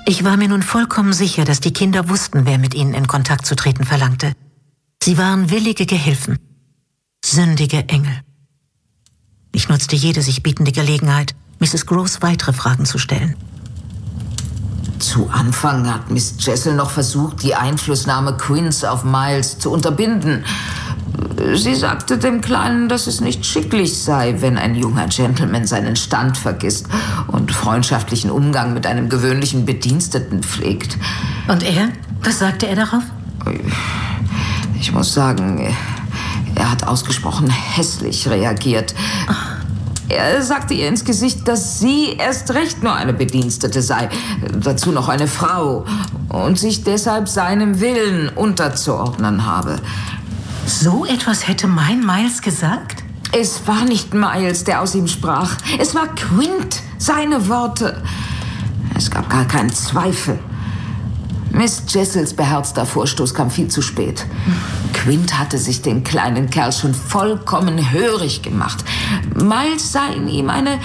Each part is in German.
Ich war mir nun vollkommen sicher, dass die Kinder wussten, wer mit ihnen in Kontakt zu treten verlangte. Sie waren willige Gehilfen, sündige Engel. Ich nutzte jede sich bietende Gelegenheit, Mrs. Gross weitere Fragen zu stellen. Zu Anfang hat Miss Jessel noch versucht, die Einflussnahme Quinns auf Miles zu unterbinden. Sie sagte dem Kleinen, dass es nicht schicklich sei, wenn ein junger Gentleman seinen Stand vergisst und freundschaftlichen Umgang mit einem gewöhnlichen Bediensteten pflegt. Und er? Was sagte er darauf? Ich muss sagen, er hat ausgesprochen hässlich reagiert. Er sagte ihr ins Gesicht, dass sie erst recht nur eine Bedienstete sei, dazu noch eine Frau, und sich deshalb seinem Willen unterzuordnen habe. So etwas hätte mein Miles gesagt? Es war nicht Miles, der aus ihm sprach. Es war Quint, seine Worte. Es gab gar keinen Zweifel. Miss Jessels beherzter Vorstoß kam viel zu spät. Quint hatte sich den kleinen Kerl schon vollkommen hörig gemacht. Miles sah in ihm eine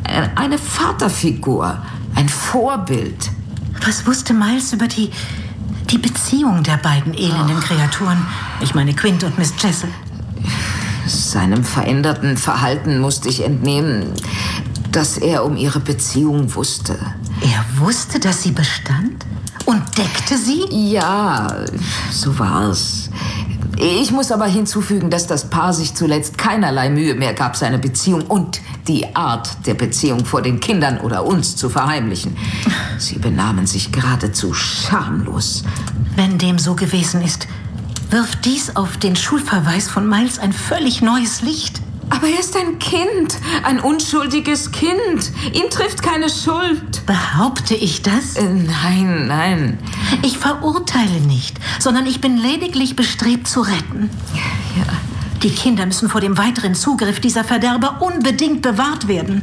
Vaterfigur, ein Vorbild. Was wusste Miles über die Beziehung der beiden elenden Kreaturen? Ich meine Quint und Miss Jessel. Seinem veränderten Verhalten musste ich entnehmen, dass er um ihre Beziehung wusste. Er wusste, dass sie bestand? Und deckte sie? Ja, so war es. Ich muss aber hinzufügen, dass das Paar sich zuletzt keinerlei Mühe mehr gab, seine Beziehung und die Art der Beziehung vor den Kindern oder uns zu verheimlichen. Sie benahmen sich geradezu schamlos. Wenn dem so gewesen ist, wirft dies auf den Schulverweis von Miles ein völlig neues Licht. Aber er ist ein Kind, ein unschuldiges Kind. Ihn trifft keine Schuld. Behaupte ich das? Nein. Ich verurteile nicht, sondern ich bin lediglich bestrebt zu retten. Ja. Die Kinder müssen vor dem weiteren Zugriff dieser Verderber unbedingt bewahrt werden.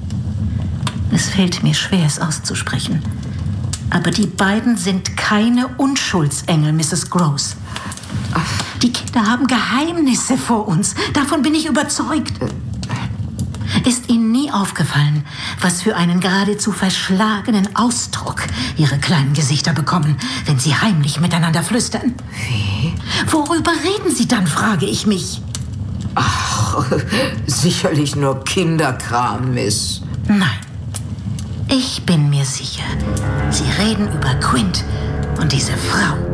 Es fällt mir schwer, es auszusprechen. Aber die beiden sind keine Unschuldsengel, Mrs. Gross. Die Kinder haben Geheimnisse vor uns. Davon bin ich überzeugt. Ist Ihnen nie aufgefallen, was für einen geradezu verschlagenen Ausdruck Ihre kleinen Gesichter bekommen, wenn sie heimlich miteinander flüstern? Wie? Worüber reden Sie dann, frage ich mich. Ach, sicherlich nur Kinderkram, Miss. Nein, ich bin mir sicher. Sie reden über Quint und diese Frau.